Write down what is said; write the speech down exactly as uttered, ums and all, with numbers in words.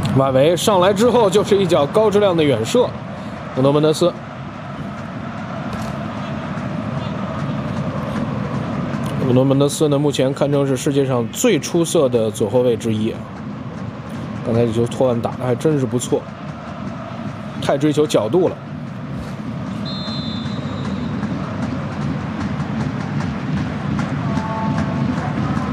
瓦维上来之后就是一脚高质量的远射，努诺门德斯。努诺门德斯呢，目前堪称是世界上最出色的左后卫之一。刚才这球托万打的还真是不错，太追求角度了。